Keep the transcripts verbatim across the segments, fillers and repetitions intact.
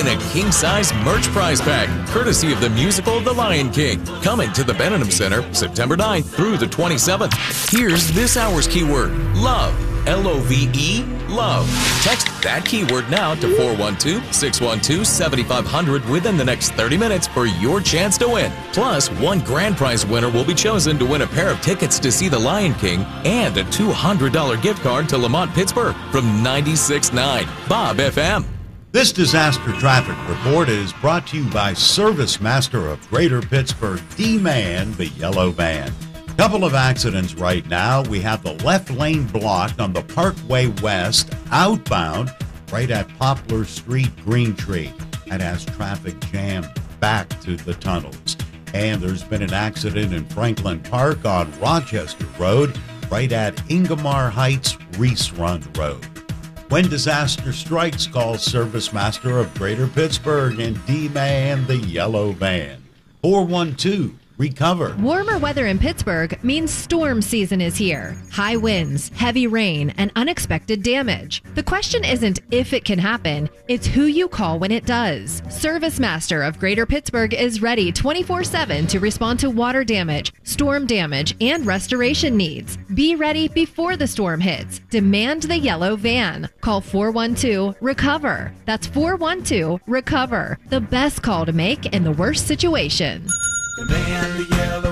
win a king-size merch prize pack, courtesy of the musical The Lion King, coming to the Benham Center September ninth through the twenty-seventh. Here's this hour's keyword, love. L O V E, love. Text that keyword now to four one two, six one two, seven five zero zero within the next thirty minutes for your chance to win. Plus, one grand prize winner will be chosen to win a pair of tickets to see The Lion King and a two hundred dollars gift card to Lamont Pittsburgh from ninety-six point nine Bob F M. This disaster traffic report is brought to you by Service Master of Greater Pittsburgh, D-Man, the yellow van. Couple of accidents right now. We have the left lane blocked on the Parkway West outbound right at Poplar Street, Green Tree. That has traffic jammed back to the tunnels. And there's been an accident in Franklin Park on Rochester Road right at Ingomar Heights, Reese Run Road. When disaster strikes, call Service Master of Greater Pittsburgh and D-Man the yellow van. four one two recover. Warmer weather in Pittsburgh means storm season is here. High winds, heavy rain, and unexpected damage. The question isn't if it can happen, it's who you call when it does. Service Master of Greater Pittsburgh is ready twenty-four seven to respond to water damage, storm damage, and restoration needs. Be ready before the storm hits. Demand the yellow van. Call four one two, recover. That's four one two, recover. The best call to make in the worst situation. The van, the yellow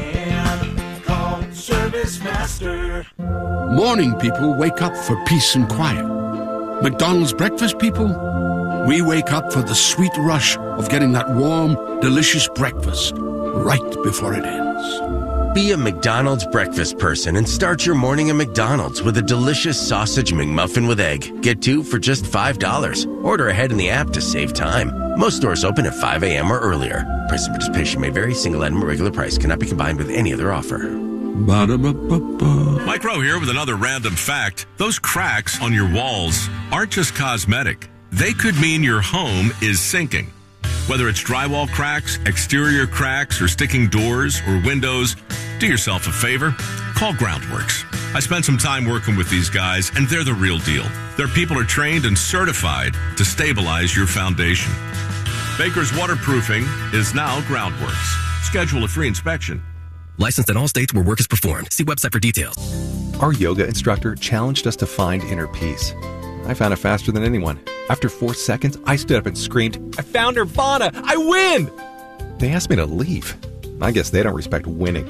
van, call Service Master. Morning people wake up for peace and quiet. McDonald's breakfast people, we wake up for the sweet rush of getting that warm, delicious breakfast right before it ends. Be a McDonald's breakfast person and start your morning at McDonald's with a delicious sausage McMuffin with egg. Get two for just five dollars. Order ahead in the app to save time. Most stores open at five a.m. or earlier. Price and participation may vary. Single item or regular price cannot be combined with any other offer. Ba-da-ba-ba-ba. Mike Rowe here with another random fact. Those cracks on your walls aren't just cosmetic. They could mean your home is sinking. Whether it's drywall cracks, exterior cracks, or sticking doors or windows, do yourself a favor. Call Groundworks. I spent some time working with these guys, and they're the real deal. Their people are trained and certified to stabilize your foundation. Baker's Waterproofing is now Groundworks. Schedule a free inspection. Licensed in all states where work is performed. See website for details. Our yoga instructor challenged us to find inner peace. I found it faster than anyone. After four seconds, I stood up and screamed, "I found Nirvana! I win!" They asked me to leave. I guess they don't respect winning.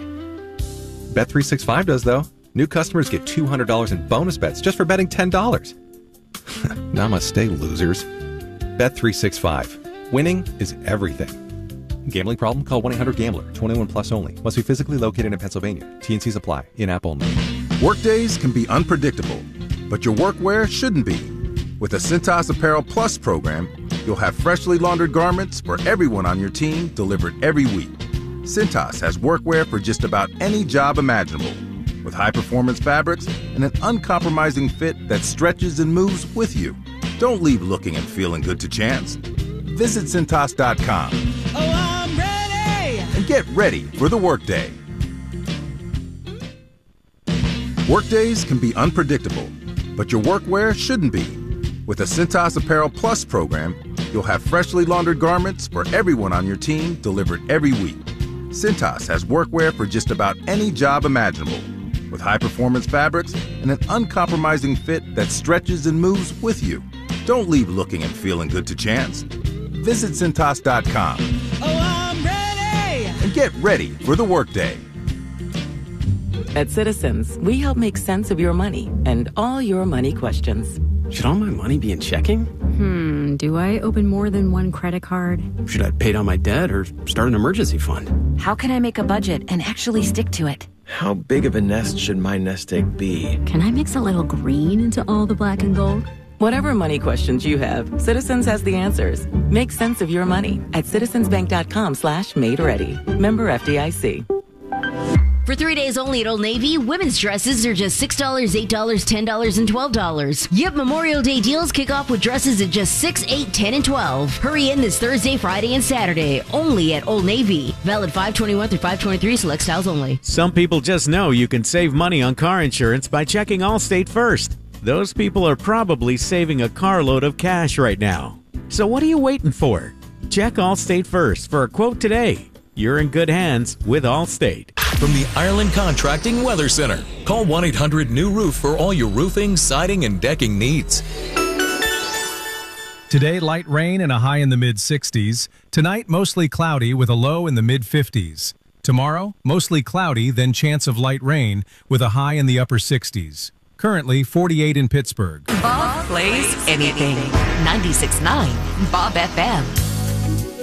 Bet three sixty-five does, though. New customers get two hundred dollars in bonus bets just for betting ten dollars. Namaste, losers. Bet three sixty-five. Winning is everything. Gambling problem? Call one eight hundred gambler. twenty-one plus only. Must be physically located in Pennsylvania. T and Cs apply. In-app only. Workdays can be unpredictable, but your workwear shouldn't be. With the Cintas Apparel Plus program, you'll have freshly laundered garments for everyone on your team delivered every week. Cintas has workwear for just about any job imaginable, with high-performance fabrics and an uncompromising fit that stretches and moves with you. Don't leave looking and feeling good to chance. Visit Cintas dot com. Oh, I'm ready! And get ready for the workday. Workdays can be unpredictable, but your workwear shouldn't be. With the Cintas Apparel Plus program, you'll have freshly laundered garments for everyone on your team delivered every week. Cintas has workwear for just about any job imaginable, with high-performance fabrics and an uncompromising fit that stretches and moves with you. Don't leave looking and feeling good to chance. Visit Cintas dot com. Oh, I'm ready! And get ready for the workday. At Citizens, we help make sense of your money and all your money questions. Should all my money be in checking? Hmm, do I open more than one credit card? Should I pay down my debt or start an emergency fund? How can I make a budget and actually stick to it? How big of a nest should my nest egg be? Can I mix a little green into all the black and gold? Whatever money questions you have, Citizens has the answers. Make sense of your money at citizensbank.com slash made ready. Member F D I C. For three days only at Old Navy, women's dresses are just six dollars, eight dollars, ten dollars, and twelve dollars. Yep, Memorial Day deals kick off with dresses at just six, eight, ten, and twelve. Hurry in this Thursday, Friday, and Saturday, only at Old Navy. Valid five twenty-one through five twenty-three, select styles only. Some people just know you can save money on car insurance by checking Allstate first. Those people are probably saving a carload of cash right now. So what are you waiting for? Check Allstate first for a quote today. You're in good hands with Allstate. From the Ireland Contracting Weather Center, call one eight hundred new roof for all your roofing, siding, and decking needs. Today, light rain and a high in the mid sixties. Tonight, mostly cloudy with a low in the mid fifties. Tomorrow, mostly cloudy, then chance of light rain with a high in the upper sixties. Currently, forty-eight in Pittsburgh. Bob plays anything. ninety-six point nine Bob F M.